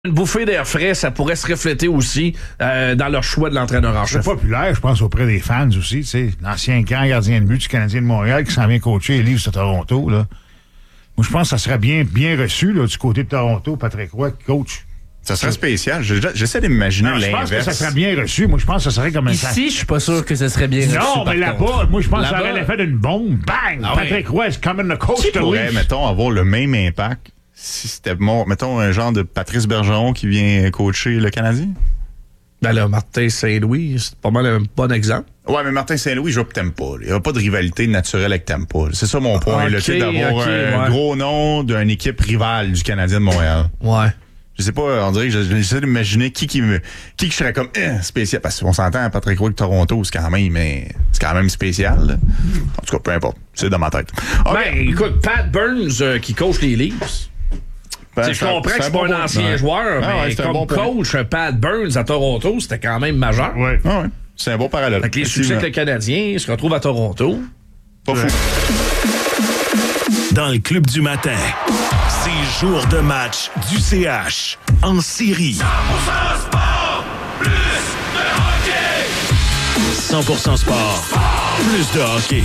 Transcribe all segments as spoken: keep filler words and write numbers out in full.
Une bouffée d'air frais, ça pourrait se refléter aussi euh, dans leur choix de l'entraîneur en chef. C'est populaire, je pense, auprès des fans aussi. Tu sais, l'ancien grand gardien de but du Canadien de Montréal qui s'en vient coacher les Leafs de Toronto. Là. Moi, je pense que ça serait bien, bien reçu là, du côté de Toronto, Patrick Roy qui coach. Ça serait spécial. J'essaie d'imaginer non, l'inverse. Je pense que ça serait bien reçu. Moi, je pense que ça serait comme un... Ici, je suis pas sûr que ça serait bien reçu. Non, mais là-bas, moi, je pense que ça aurait là-bas... l'effet d'une bombe. Bang! Ah, Patrick Roy is coming to coach Qui the pourrait, Leafs. mettons, avoir le même impact si c'était, bon, mettons, un genre de Patrice Bergeron qui vient coacher le Canadien? Ben là, Martin Saint-Louis, c'est pas mal un bon exemple. Ouais, mais Martin Saint-Louis joue pour Tampa. Il n'y a pas de rivalité naturelle avec Tampa. C'est ça mon point, okay, là, tu sais, d'avoir okay, un ouais. gros nom d'une équipe rivale du Canadien de Montréal. Ouais. Je sais pas, on dirait que j'essaie d'imaginer qui qui me qui que je serais comme eh, spécial. Parce qu'on s'entend, Patrick Roy de Toronto, c'est quand même, mais c'est quand même spécial. Là. En tout cas, peu importe. C'est dans ma tête. Okay. Ben, écoute, Pat Burns euh, qui coach les Leafs. Ben, je comprends que c'est pas un ancien ouais. joueur, ah, mais ouais, comme bon coach, point. Pat Burns à Toronto, c'était quand même majeur. Ouais. Ah ouais. C'est un bon parallèle. Avec les succès que le Canadien se retrouve à Toronto. Pas fou. Dans le club du matin, c'est jour de match du C H en série. cent pour cent sport, plus de hockey. cent pour cent sport, sport. Plus de hockey.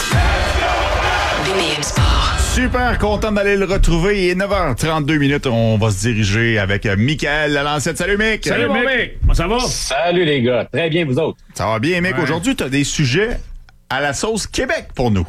B B M Sport. Super content d'aller le retrouver. Il est neuf heures trente-deux minutes. On va se diriger avec Michael Lalancette. Salut, Mick. Salut, mon Mick. Comment ça va? Salut, les gars. Très bien, vous autres. Ça va bien, Mick. Ouais. Aujourd'hui, tu as des sujets à la sauce Québec pour nous.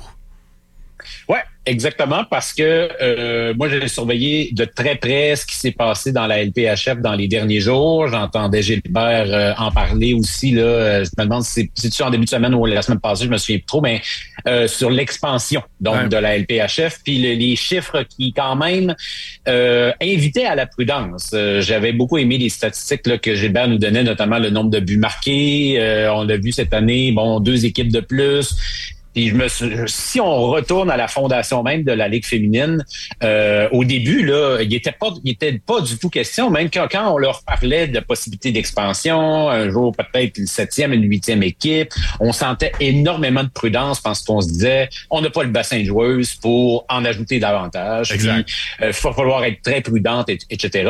Ouais, exactement, parce que euh, moi, j'ai surveillé de très près ce qui s'est passé dans la L P H F dans les derniers jours. J'entendais Gilbert euh, en parler aussi. Là, je me demande si c'est-tu en début de semaine ou la semaine passée, je me souviens plus trop, mais euh, sur l'expansion donc ouais. de la L P H F, puis le, les chiffres qui, quand même, euh, invitaient à la prudence. Euh, j'avais beaucoup aimé les statistiques là, que Gilbert nous donnait, notamment le nombre de buts marqués. Euh, on l'a vu cette année, bon, deux équipes de plus. Puis je me suis, si on retourne à la fondation même de la Ligue féminine, euh, au début, là, il était pas, il était pas du tout question, même quand, quand on leur parlait de possibilités d'expansion, un jour peut-être une septième, une huitième équipe, on sentait énormément de prudence parce qu'on se disait, on n'a pas le bassin de joueuses pour en ajouter davantage. Exact. Puis, il euh, va falloir être très prudente, et, etc.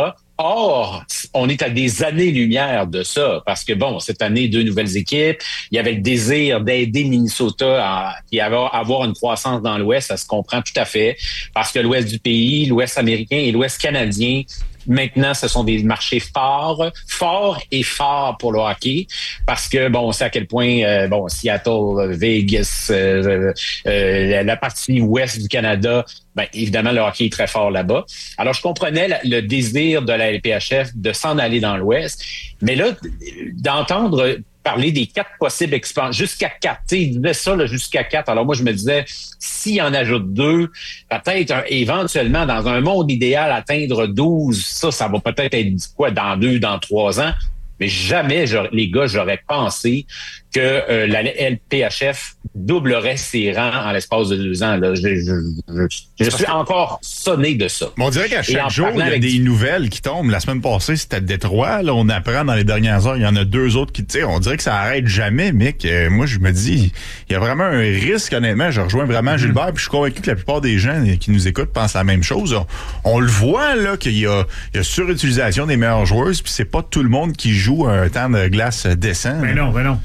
Or, on est à des années-lumière de ça, parce que, bon, cette année, deux nouvelles équipes, il y avait le désir d'aider Minnesota à, à avoir, avoir une croissance dans l'Ouest, ça se comprend tout à fait, parce que l'Ouest du pays, l'Ouest américain et l'Ouest canadien, maintenant, ce sont des marchés forts, forts et forts pour le hockey, parce que, bon, on sait à quel point, euh, bon, Seattle, Vegas, euh, euh, la partie ouest du Canada, ben évidemment, le hockey est très fort là-bas. Alors, je comprenais la, le désir de la L P H F de s'en aller dans l'Ouest, mais là, d'entendre parler des quatre possibles expansions, jusqu'à quatre, tu sais, il disait ça, là, jusqu'à quatre. Alors, moi, je me disais, s'il en ajoute deux, peut-être un, éventuellement, dans un monde idéal, atteindre douze, ça, ça va peut-être être quoi, dans deux, dans trois ans. Mais jamais, les gars, j'aurais pensé que euh, la L P H F doublerait ses rangs en l'espace de deux ans. Là. Je, je, je, je suis encore sonné de ça. Mais on dirait qu'à chaque jour, il y a avec... des nouvelles qui tombent. La semaine passée, c'était Détroit. Là, on apprend dans les dernières heures, il y en a deux autres qui, tu sais, on dirait que ça arrête jamais, mec. Euh, moi, je me dis, il y a vraiment un risque, honnêtement. Je rejoins vraiment Gilbert, puis je suis convaincu que la plupart des gens qui nous écoutent pensent la même chose. On, on le voit, là, qu'il y a, il y a surutilisation des meilleures joueuses, puis c'est pas tout le monde qui joue un temps de glace décent. Mais non, mais non.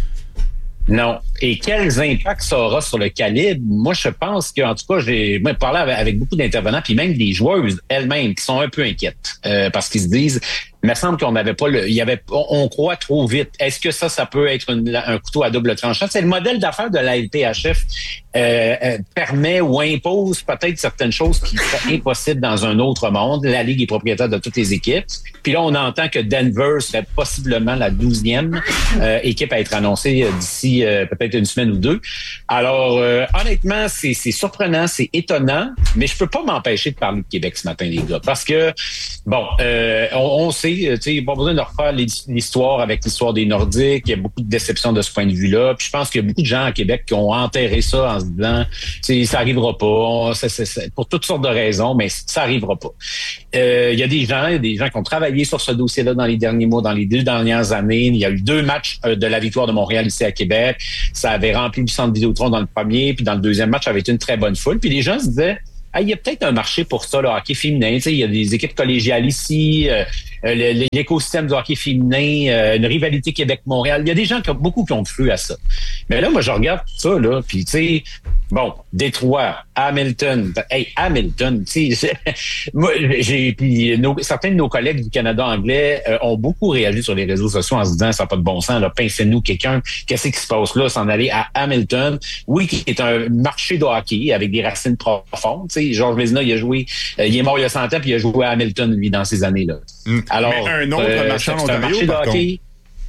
Non. Et quels impacts ça aura sur le calibre? Moi, je pense qu'en tout cas, j'ai moi, parlé avec, avec beaucoup d'intervenants, puis même des joueuses elles-mêmes qui sont un peu inquiètes euh, parce qu'ils se disent, il me semble qu'on n'avait pas le, il y avait, on, on croit trop vite. Est-ce que ça, ça peut être une, un couteau à double tranchant? C'est le modèle d'affaires de la L P H F euh, euh, permet ou impose peut-être certaines choses qui seraient impossibles dans un autre monde. La Ligue est propriétaire de toutes les équipes. Puis là, on entend que Denver serait possiblement la douzième euh, équipe à être annoncée euh, d'ici euh, peut-être une semaine ou deux. Alors, euh, honnêtement, c'est, c'est surprenant, c'est étonnant, mais je peux pas m'empêcher de parler de Québec ce matin, les gars, parce que, bon, euh, on, on sait, tu sais, pas besoin de refaire l'histoire avec l'histoire des Nordiques, il y a beaucoup de déceptions de ce point de vue-là, puis je pense qu'il y a beaucoup de gens à Québec qui ont enterré ça en se disant, tu sais, ça arrivera pas, on, c'est, c'est, c'est, pour toutes sortes de raisons, mais ça arrivera pas. Euh, il y a des gens, des gens qui ont travaillé sur ce dossier-là dans les derniers mois, dans les deux dernières années. Il y a eu deux matchs euh, de la victoire de Montréal ici à Québec. Ça avait rempli du centre Vidéotron dans le premier, puis dans le deuxième match, ça avait été une très bonne foule. Puis les gens se disaient, ah, il y a peut-être un marché pour ça, le hockey féminin. Tu sais, il y a des équipes collégiales ici. Euh, euh, l'écosystème du hockey féminin, euh, une rivalité Québec-Montréal. Il y a des gens qui ont beaucoup qui ont cru à ça. Mais là, moi, je regarde tout ça, là, puis tu sais, bon, Détroit, Hamilton, hey, Hamilton, tu sais, moi, j'ai, puis nos, certains de nos collègues du Canada anglais euh, ont beaucoup réagi sur les réseaux sociaux en se disant, ça n'a pas de bon sens, là, pincez-nous quelqu'un, qu'est-ce qui se passe là, s'en aller à Hamilton, oui, qui est un marché de hockey avec des racines profondes, tu sais, Georges Vézina, il a joué, euh, il est mort il y a cent ans, puis il a joué à Hamilton, lui, dans ces années-là. Mmh. Alors, mais un autre euh, marché en Ontario, marché de hockey.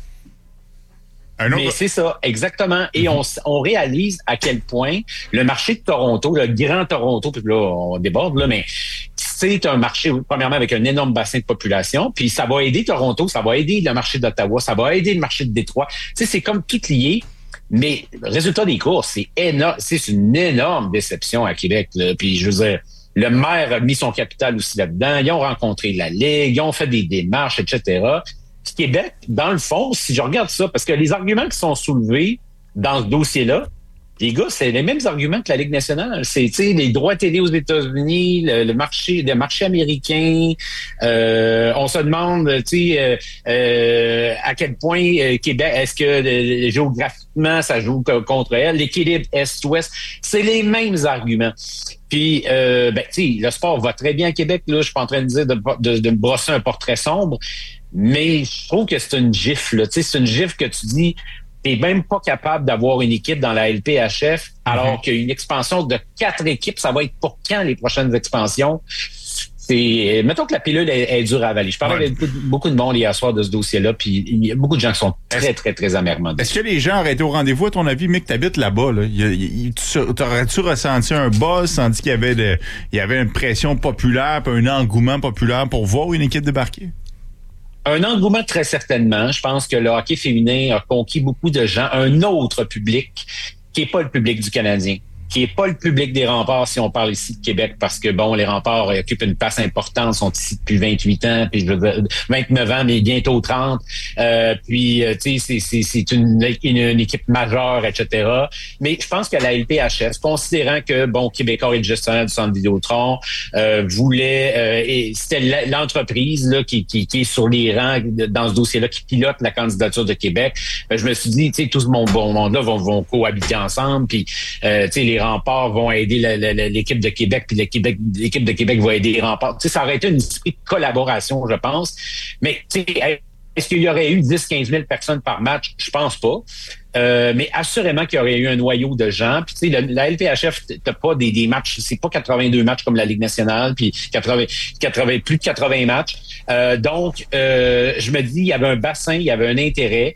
Mais c'est ça, exactement. Et mm-hmm. on, on réalise à quel point le marché de Toronto, le grand Toronto, puis là, on déborde, là, mais c'est un marché, premièrement, avec un énorme bassin de population, puis ça va aider Toronto, ça va aider le marché d'Ottawa, ça va aider le marché de Détroit. Tu sais, c'est comme tout lié. Mais le résultat des courses, c'est énorme, c'est une énorme déception à Québec, là. Puis je veux dire, le maire a mis son capital aussi là-dedans. Ils ont rencontré la Ligue, ils ont fait des démarches, et cetera. Québec, dans le fond, si je regarde ça, parce que les arguments qui sont soulevés dans ce dossier-là, les gars, c'est les mêmes arguments que la Ligue nationale. C'est, tu sais, les droits télé aux États-Unis, le, le marché, le marché américain. Euh, on se demande, tu sais, euh, euh, à quel point euh, Québec, est-ce que euh, géographiquement ça joue contre elle, l'équilibre Est-Ouest, c'est les mêmes arguments. Puis, euh, ben, tu sais, le sport va très bien à Québec. Là, je suis pas en train de dire de, de, de me brosser un portrait sombre. Mais je trouve que c'est une gifle. Tu sais, c'est une gifle que tu dis, t'es même pas capable d'avoir une équipe dans la L P H F, alors mm-hmm. qu'il y a une expansion de quatre équipes. Ça va être pour quand les prochaines expansions? C'est, mettons que la pilule est, est dure à avaler. Je parlais ouais. avec beaucoup, beaucoup de monde hier soir de ce dossier-là, puis il y a beaucoup de gens qui sont très, très, très, très amèrement. Est-ce que les gens auraient été au rendez-vous, à ton avis, mais que t'habites là-bas, là? Y a, y, t'aurais-tu ressenti un buzz, senti qu'il y avait de, il y avait une pression populaire, puis un engouement populaire pour voir une équipe débarquer? Un engouement très certainement. Je pense que le hockey féminin a conquis beaucoup de gens, un autre public qui est pas le public du Canadien, qui est pas le public des Remparts si on parle ici de Québec, parce que bon, les Remparts occupent une place importante, sont ici depuis vingt-huit ans, puis je veux dire, vingt-neuf ans, mais bientôt trente. Euh, puis tu sais, c'est c'est c'est une, une une équipe majeure, et cetera. Mais je pense que la L P H F, considérant que bon, Québécois et le gestionnaire du Centre Vidéotron euh, voulait, euh, et c'était l'entreprise là qui, qui qui est sur les rangs dans ce dossier-là, qui pilote la candidature de Québec. Euh, je me suis dit, tu sais, tout ce bon monde-là vont vont cohabiter ensemble, puis euh, tu sais, les Remparts vont aider la, la, la, l'équipe de Québec, puis l'équipe, l'équipe de Québec va aider les Remparts. Tu sais, ça aurait été un esprit de collaboration, je pense. Mais tu sais, est-ce qu'il y aurait eu dix à quinze mille personnes par match? Je pense pas. Euh, mais assurément qu'il y aurait eu un noyau de gens. Puis tu sais, la, la L P H F, t'as pas des, des matchs, c'est pas quatre-vingt-deux matchs comme la Ligue nationale, puis quatre-vingts, quatre-vingts, plus de quatre-vingts matchs. Euh, donc, euh, je me dis, il y avait un bassin, il y avait un intérêt.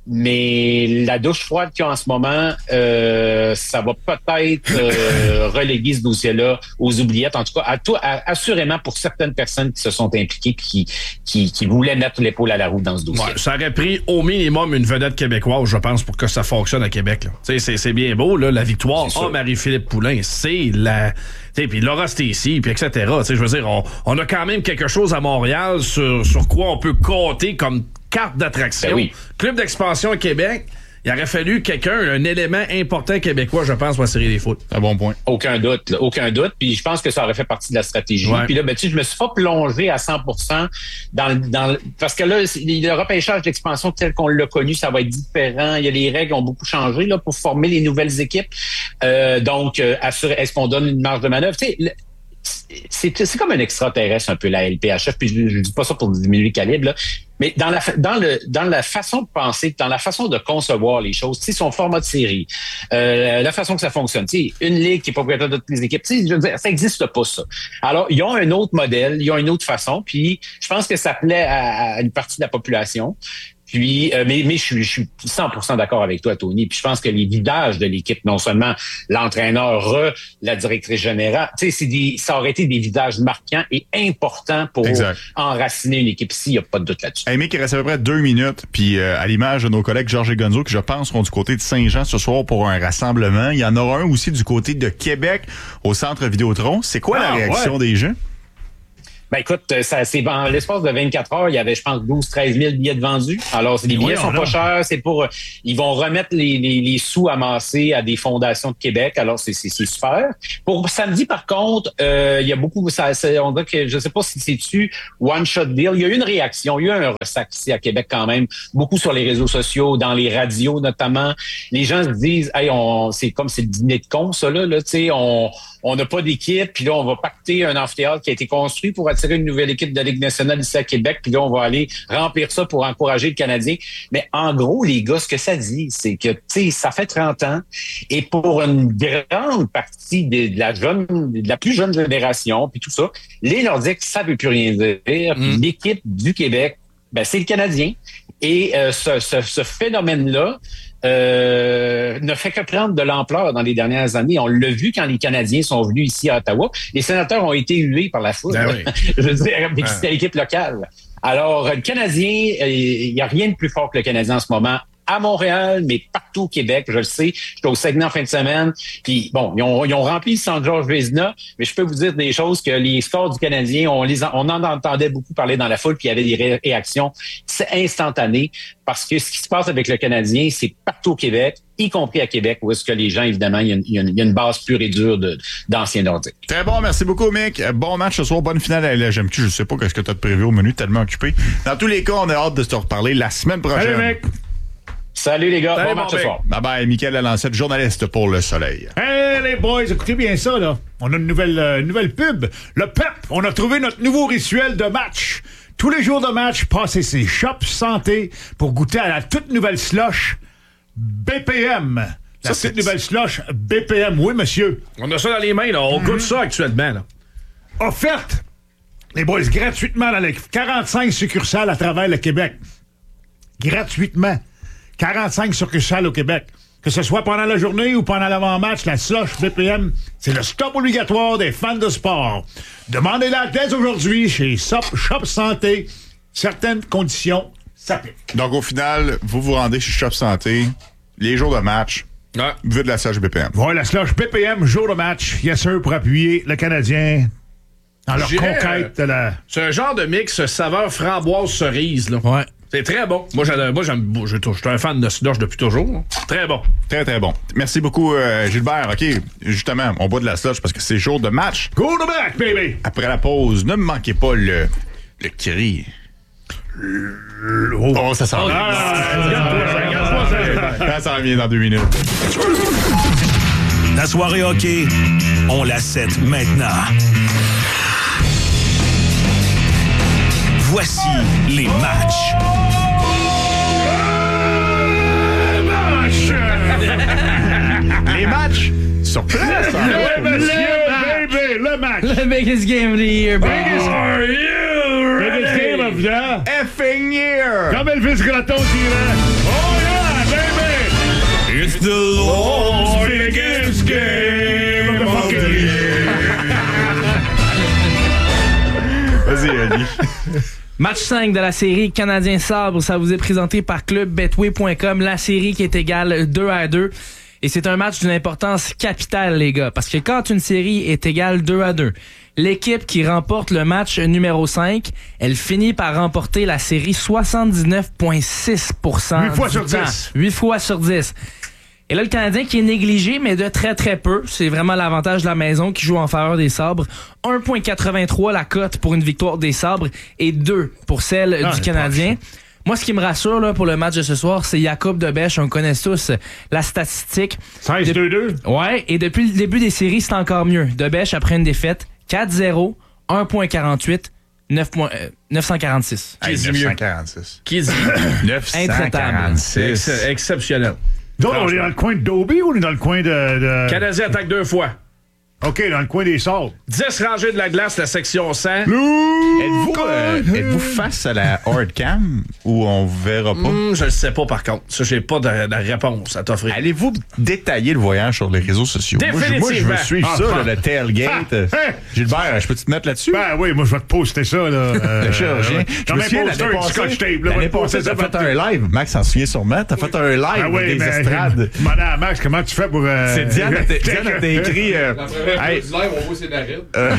Mais la douche froide qu'il y a en ce moment, euh, ça va peut-être euh, reléguer ce dossier-là aux oubliettes. En tout cas, à tout, à, assurément pour certaines personnes qui se sont impliquées et qui, qui, qui voulaient mettre l'épaule à la roue dans ce dossier. Ouais, ça aurait pris au minimum une vedette québécoise, je pense, pour que ça fonctionne à Québec. Là. C'est, c'est bien beau, là, la victoire. Oh, Marie-Philippe Poulin, c'est la... Puis Laura Stacey, puis et cetera. Je veux dire, on, on a quand même quelque chose à Montréal sur, sur quoi on peut compter comme carte d'attraction. Ben oui. Club d'expansion à Québec, il aurait fallu quelqu'un, un élément important québécois, je pense, pour la série des foot. Un bon point. Aucun doute, là, aucun doute. Puis je pense que ça aurait fait partie de la stratégie. Ouais. Puis là, ben, tu sais, je me suis pas plongé à cent pour cent dans, dans parce que là, le repêchage d'expansion tel qu'on l'a connu, ça va être différent. Il y a les règles ont beaucoup changé là pour former les nouvelles équipes. Euh, donc, euh, assurer, est-ce qu'on donne une marge de manœuvre? Tu sais, le, c'est, c'est comme un extraterrestre un peu la L P H F, puis je, je dis pas ça pour diminuer le calibre, là, mais dans la dans le dans la façon de penser, dans la façon de concevoir les choses, tu sais, son format de série, euh, la façon que ça fonctionne, tu sais, une ligue qui est propriétaire de toutes les équipes, tu sais, je veux dire, ça existe pas ça. Alors, ils ont un autre modèle, ils ont une autre façon, puis je pense que ça plaît à, à une partie de la population. Puis, euh, mais, mais je suis, je suis cent pour cent d'accord avec toi, Tony. Puis je pense que les vidages de l'équipe, non seulement l'entraîneur, re, la directrice générale, tu sais, c'est des, ça aurait été des vidages marquants et importants pour exact. enraciner une équipe ici. Il n'y a pas de doute là-dessus. Hey, mec, il reste à peu près deux minutes. Puis euh, à l'image de nos collègues Georges et Gonzo, qui je pense seront du côté de Saint-Jean ce soir pour un rassemblement. Il y en aura un aussi du côté de Québec au Centre Vidéotron. C'est quoi ah, la réaction ouais. des gens? Ben écoute, ça, c'est en l'espace de vingt-quatre heures, il y avait, je pense, douze treize mille billets de vendus. Alors, les billets oui, sont pas chers, c'est pour... Ils vont remettre les, les, les sous amassés à des fondations de Québec, alors c'est, c'est, c'est super. Pour samedi, par contre, euh, il y a beaucoup... Ça, ça, on dirait que, je sais pas si c'est-tu one-shot deal. Il y a eu une réaction, il y a eu un ressac ici à Québec quand même, beaucoup sur les réseaux sociaux, dans les radios notamment. Les gens se disent, hey, on, c'est comme c'est le dîner de con, ça, là, là tu sais, on... On n'a pas d'équipe, puis là, on va pacter un amphithéâtre qui a été construit pour attirer une nouvelle équipe de Ligue nationale ici à Québec, puis là, on va aller remplir ça pour encourager le Canadien. Mais en gros, les gars, ce que ça dit, c'est que, tu sais, ça fait trente ans, et pour une grande partie de, de la jeune, de la plus jeune génération, puis tout ça, les Nordiques, ça veut plus rien dire. Puis mm. l'équipe du Québec, ben, c'est le Canadien. Et euh, ce, ce, ce phénomène-là, Euh, ne fait que prendre de l'ampleur dans les dernières années. On l'a vu quand les Canadiens sont venus ici à Ottawa. Les sénateurs ont été hués par la foule. Ben oui. Je veux dire, mais c'était l'équipe locale. Alors, le Canadien, il n'y a rien de plus fort que le Canadien en ce moment. À Montréal, mais partout au Québec, je le sais. J'étais au Saguenay en fin de semaine. Puis bon, ils ont, ils ont rempli le centre Georges Vézina, mais je peux vous dire des choses que les scores du Canadien, on les on en entendait beaucoup parler dans la foule, puis il y avait des réactions. C'est instantané parce que ce qui se passe avec le Canadien, c'est partout au Québec, y compris à Québec, où est-ce que les gens, évidemment, il y a une, il y a une, il y a une base pure et dure de, d'anciens Nordiques. Très bon, merci beaucoup, Mick. Bon match ce soir, bonne finale à L G M Q. Je sais pas qu'est-ce que tu as prévu au menu, tellement occupé. Dans tous les cas, on a hâte de se reparler la semaine prochaine. Allez, Mick! Salut les gars, Salut, bon match ce soir. Bye bye, Mickaël Lalancette, journaliste pour Le Soleil. Hey les boys, écoutez bien ça là. On a une nouvelle, euh, une nouvelle pub. Le P E P, on a trouvé notre nouveau rituel de match. Tous les jours de match, passez ses shops santé pour goûter à la toute nouvelle slush B P M. La Ça, toute nouvelle slush B P M, oui monsieur. On a ça dans les mains, là. On mm-hmm. goûte ça actuellement, là. Offerte, les boys, gratuitement dans les quarante-cinq succursales à travers le Québec. Gratuitement. quarante-cinq succursales au Québec. Que ce soit pendant la journée ou pendant l'avant-match, la slush B P M, c'est le stop obligatoire des fans de sport. Demandez-la dès aujourd'hui chez Shop Santé. Certaines conditions s'appliquent. Donc, au final, vous vous rendez chez Shop Santé, les jours de match, ouais. Vu de la slush B P M. Voilà, la slush B P M, jour de match, yes sir, pour appuyer le Canadien dans leur conquête de la... C'est un genre de mix saveur framboise-cerise, là. Ouais. C'est très bon. Moi, j'aime, moi j'aime, je suis un fan de slush depuis toujours. Très bon. Très, très bon. Merci beaucoup, euh, Gilbert. OK, justement, on boit de la slush parce que c'est jour de match. Go to back, baby! Après la pause, ne me manquez pas le, le cri. Oh, oh ça sent bien. Ah, ça revient dans deux minutes. La soirée hockey, on la set maintenant. Voici les matchs. Les matchs sur place. Le monsieur, baby, le match. The biggest game of the year, baby. Biggest, Are you biggest game of the effing year. Comme Elvis Gratton dirait. Oh yeah, baby. It's the Lord's biggest game of the year. Vas-y, Ali. Match cinq de la série Canadien Sabre, ça vous est présenté par club betway point com, la série qui est égale deux à deux. Et c'est un match d'une importance capitale, les gars, parce que quand une série est égale deux à deux, l'équipe qui remporte le match numéro cinq, elle finit par remporter la série soixante-dix-neuf virgule six pour cent huit fois sur du temps. dix. huit fois sur dix. Et là, le Canadien qui est négligé, mais de très, très peu. C'est vraiment l'avantage de la maison qui joue en faveur des Sabres. un virgule quatre-vingt-trois la cote pour une victoire des Sabres et deux pour celle ah, du Canadien. Moi, ce qui me rassure là, pour le match de ce soir, c'est Jakub Dobeš. On connaît tous la statistique. seize deux deux. Ouais, et depuis le début des séries, c'est encore mieux. Dobeš, après une défaite, quatre zéro, un virgule quarante-huit, neuf cent quarante-six. Qui dit neuf cent mieux? quarante-six. Qui dit? neuf cent quarante-six. Ex- exceptionnel. Donc, on est dans le coin de Dobie ou on est dans le coin de... de... Canadien attaque deux fois. OK, dans le coin des Sabres. dix rangées de la glace, la section cent. Êtes-vous, euh, êtes-vous face à la hard cam ou on verra pas? Mmh, je le sais pas, par contre. Ça, j'ai pas de, de réponse à t'offrir. Allez-vous détailler le voyage sur les réseaux sociaux? Moi, je, moi, je veux suivre Ah, ça, ah, là, le tailgate. ah, hein? Gilbert, je peux te mettre là-dessus? Ben oui, moi, je vais te poster ça, là. Euh, le chirurgien. Je me souviens, l'année passée, l'année passée, t'as fait un live. Max s'en souvient sûrement. T'as fait un live ah, oui, des mais, estrades. Madame Max, comment tu fais pour... Euh... C'est Diane, Diane a écrit... Euh, Hey. Du live, on voit ses narines. Euh...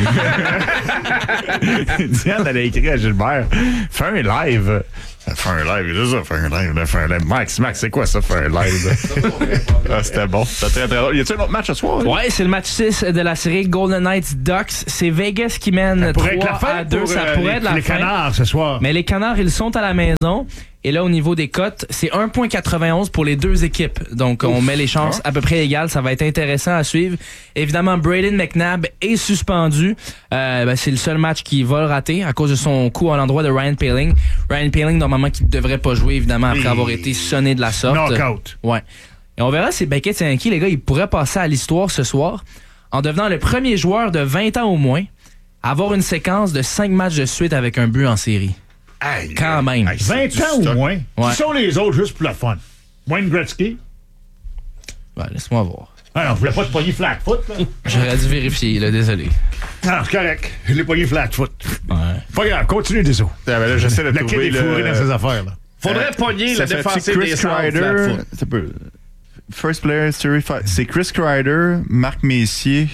Diane, elle a écrit à Gilbert, fais un live. Fais un live, c'est ça, fais un live, là, fais un live. Max, Max, c'est quoi ça, fais un live? Ah, c'était bon, c'était très très drôle. Y a-t-il un autre match ce soir? Ouais, c'est le match six de la série Golden Knights Ducks. C'est Vegas qui mène trois à deux. Ça pourrait les, être la les fin. Canards ce soir. Mais les Canards, ils sont à la maison. Et là, au niveau des cotes, c'est un virgule quatre-vingt-onze pour les deux équipes. Donc, on met les chances à peu près égales. Ça va être intéressant à suivre. Évidemment, Braden McNabb est suspendu. Euh, ben, c'est le seul match qu'il va le rater à cause de son coup à l'endroit de Ryan Poehling. Ryan Poehling, normalement, qui ne devrait pas jouer, évidemment, après Et... avoir été sonné de la sorte. Knockout. Ouais. Et on verra si Beckett Sankey, les gars, il pourrait passer à l'histoire ce soir en devenant le premier joueur de vingt ans au moins à avoir une séquence de cinq matchs de suite avec un but en série. Aïe, Quand même. aïe, vingt ans au moins. Ouais. Qui sont les autres juste pour le fun? Wayne Gretzky? Ben, laisse-moi voir. Ah non, je voulais pas te pogner flat-foot, là. J'aurais dû vérifier, là, désolé. Non, c'est correct. Je l'ai pogné flat-foot. Ouais. Pas grave, continue, désolé. Ah, ben là, j'essaie de Le kid trouver est fourré le... dans ses affaires, là. Faudrait Euh, pogner ça le fait défensif Chris des Saints Kreider. flat-foot. Ça peut- First player, series five. C'est Chris Kreider, Marc Messier,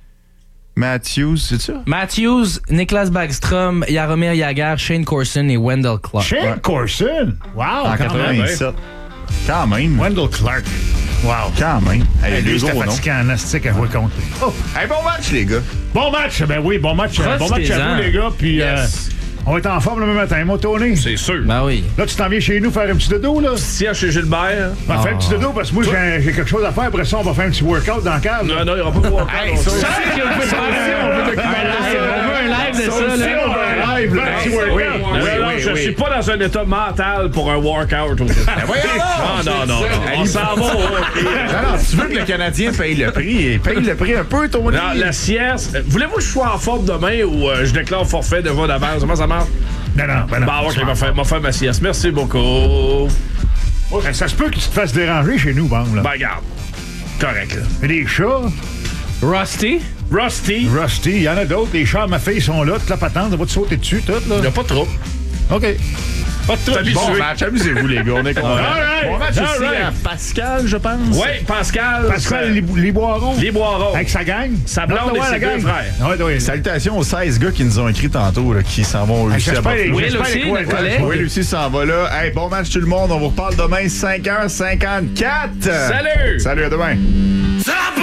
Matthews, c'est ça? Matthews, Niklas Backstrom, Jaromir Jagr, Shane Corson et Wendell Clark. Shane Ouais. Corson? Wow, En quand même. quatre-vingt-sept. Quand même. Wendell Clark. Wow. Quand même. Hey, Hey, deux lui, c'était gros noms. fatigant en astique à jouer contre lui. Oh, Hey, bon match, les gars. bon match, ben oui, bon match. euh, Bon match à Profitez-en. vous, les gars. Puis, Yes. euh, on va être en forme le même matin, mon Tony. C'est sûr. Ben oui. Là, tu t'en viens chez nous faire un petit dodo, là? Tiens, chez Gilbert. On va faire un petit dodo parce que moi, j'ai j'ai quelque chose à faire. Après ça, on va faire un petit workout dans le cadre. Non, non, il n'y aura pas de workout. Hey, on ça, sait. ça, On ça, on veut documenter ça. On veut un live de Ça ça, aussi, là. on veut un live, là, un petit workout. Oui, non, non, je suis pas dans un état mental pour un workout. aujourd'hui. Non, non, non, non. On s'en va. Non, non, tu veux que le Canadien paye le prix, paye le prix un peu, Tony. Non, la sieste. euh, Voulez-vous que je sois en forme demain ou euh, je déclare forfait de voix d'avance? Comment ça marche? Non, non, ben non. Bah, ok, m'a fait, m'a fait ma sieste. Merci beaucoup. Ben, ça se peut que tu te fasses déranger chez nous, bon, là. Ben, regarde. Correct, là. Mais les chats, Rusty. Rusty, Rusty, il y en a d'autres. Les chats, ma fille, sont là, toute la patente. On va te sauter dessus, tout, il n'y là. a pas trop. OK. Pas de trop. Bon match, amusez-vous, les gars, on est contents. All right. Bon match All ici right. à Pascal, je pense. Oui, Pascal. Pascal, les, les boirons. Les Boiron. Avec sa gang. Sa blonde et Ouais, ses la deux gang. frères. Ouais, ouais. Salutations aux seize gars qui nous ont écrit tantôt, là, qui s'en vont Hey, aussi à J'espère Buffalo. Will j'espère aussi, les quoi, notre quoi, collègue. Oui, Lucie s'en va là. Hey, bon match tout le monde. On vous reparle demain, cinq heures cinquante-quatre. Salut! Salut, à demain.